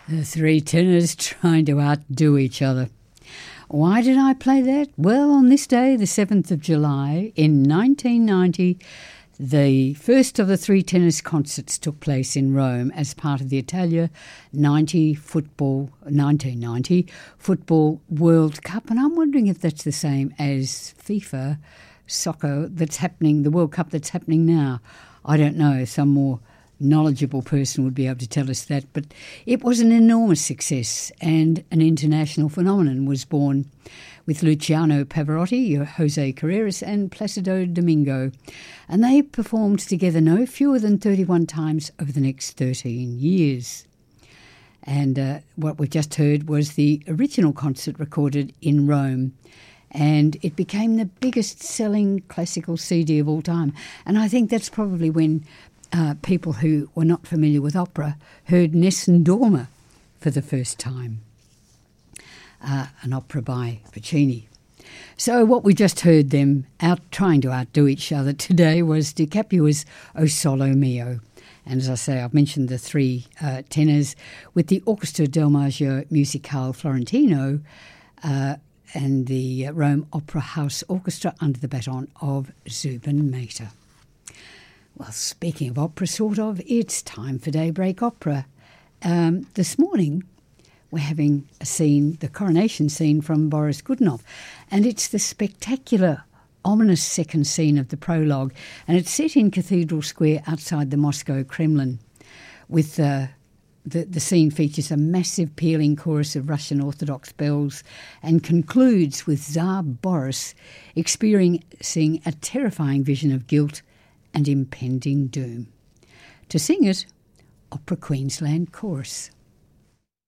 The three tenors trying to outdo each other. Why did I play that? Well, on this day, the 7th of July, in 1990, the first of the three tenors concerts took place in Rome as part of the Italia 1990 Football World Cup. And I'm wondering if that's the same as FIFA soccer that's happening, the World Cup that's happening now. I don't know. Some more knowledgeable person would be able to tell us that, but it was an enormous success and an international phenomenon was born with Luciano Pavarotti, Jose Carreras and Placido Domingo, and they performed together no fewer than 31 times over the next 13 years. And what we just heard was the original concert recorded in Rome, and it became the biggest selling classical CD of all time. And I think that's probably when people who were not familiar with opera heard Nessun Dorma for the first time, an opera by Puccini. So what we just heard them trying to outdo each other today was Di Capua's O Solo Mio. And as I say, I've mentioned the three tenors with the Orchestra del Maggio Musicale Florentino and the Rome Opera House Orchestra under the baton of Zubin Mehta. Well, speaking of opera, it's time for Daybreak Opera. This morning, we're having a scene, the coronation scene from Boris Godunov, and it's the spectacular, ominous second scene of the prologue, and it's set in Cathedral Square outside the Moscow Kremlin. With the scene features a massive pealing chorus of Russian Orthodox bells and concludes with Tsar Boris experiencing a terrifying vision of guilt and impending doom. To sing it, Opera Queensland Chorus.